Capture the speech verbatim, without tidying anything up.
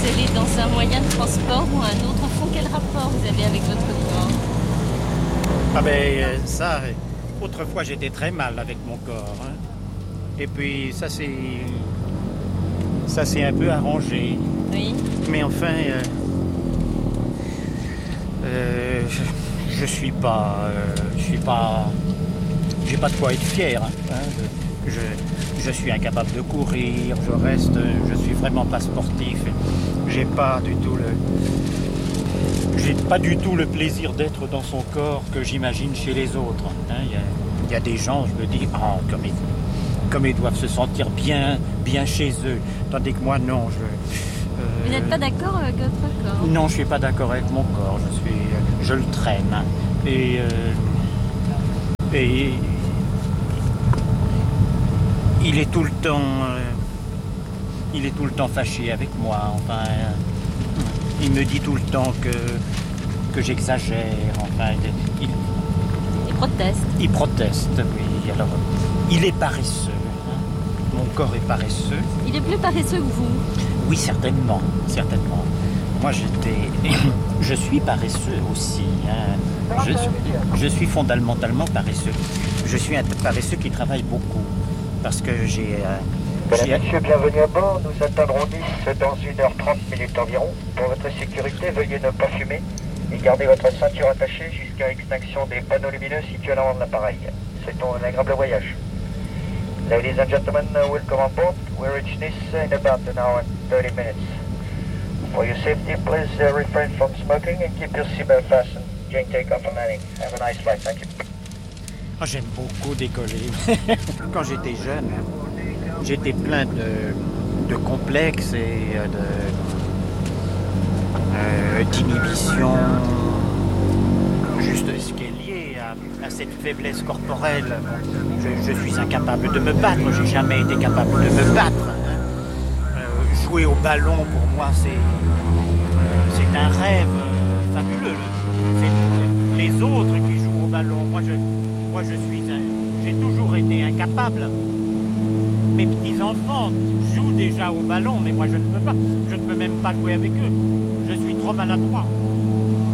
vous allez dans un moyen de transport ou un autre, au fond, quel rapport vous avez avec votre corps? Ah ben euh, ça, euh, autrefois j'étais très mal avec mon corps. Hein. Et puis ça c'est... Ça s'est un peu arrangé. Oui. Mais enfin... Euh, euh, je, je suis pas... Euh, je suis pas... J'ai pas de quoi être fier. Hein. Je, je suis incapable de courir, je reste... Je suis vraiment pas sportif. J'ai pas du tout le... J'ai pas du tout le plaisir d'être dans son corps que j'imagine chez les autres. Il hein, y, y a des gens, je me dis, oh, comme, ils, comme ils doivent se sentir bien, bien chez eux. Tandis que moi, non. Je, euh, Vous n'êtes pas d'accord avec votre corps? Non, je suis pas d'accord avec mon corps. Je, suis, je le traîne. Et, euh, et il est tout le temps... Euh, il est tout le temps fâché avec moi. Enfin... Euh, Il me dit tout le temps que, que j'exagère, enfin, il, il proteste. Il proteste, oui. Alors, il est paresseux. Hein. Mon corps est paresseux. Il est plus paresseux que vous? Oui, certainement, certainement. Moi, j'étais, je suis paresseux aussi. Hein. Je, suis, je suis fondamentalement paresseux. Je suis un paresseux qui travaille beaucoup parce que j'ai. Euh, Mesdames, Messieurs, bienvenue à bord. Nous atteindrons Nice dans une heure trente minutes environ. Pour votre sécurité, veuillez ne pas fumer et gardez votre ceinture attachée jusqu'à extinction des panneaux lumineux situés à l'avant de l'appareil. Souhaitons un agréable voyage. Ladies and gentlemen, welcome on board. We reach Nice in about an hour and thirty minutes. For your safety, please uh, refrain from smoking and keep your seatbelt fastened during takeoff and landing. Have a nice flight. Thank you. Oh, j'aime beaucoup décoller. Quand j'étais jeune, j'étais plein de, de complexes et de, euh, d'inhibition. Juste ce qui est lié à, à cette faiblesse corporelle. Je, je suis incapable de me battre, j'ai jamais été capable de me battre. Euh, jouer au ballon, pour moi, c'est, euh, c'est un rêve fabuleux. C'est les autres qui jouent au ballon. Moi, je, moi, je suis, j'ai toujours été incapable. Mes petits-enfants jouent déjà au ballon, mais moi je ne peux pas. Je ne peux même pas jouer avec eux. Je suis trop maladroit.